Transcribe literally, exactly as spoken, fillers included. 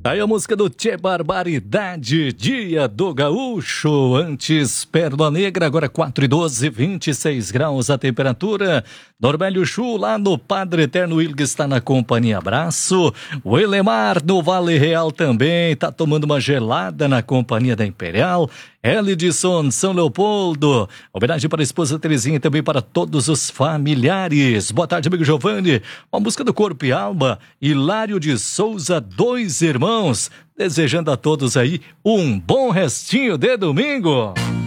Tá aí a música do Tchê Barbaridade, Dia do Gaúcho, antes Pérola Negra, agora quatro e doze, vinte e seis graus a temperatura. Normélio Chu lá no Padre Eterno Wilg está na companhia, abraço. O Elemar no Vale Real também, tá tomando uma gelada na companhia da Imperial. Elidson, São Leopoldo, homenagem para a esposa Terezinha e também para todos os familiares. Boa tarde, amigo Giovanni. Uma música do Corpo e Alma, Hilário de Souza, Dois Irmãos. Desejando a todos aí um bom restinho de domingo.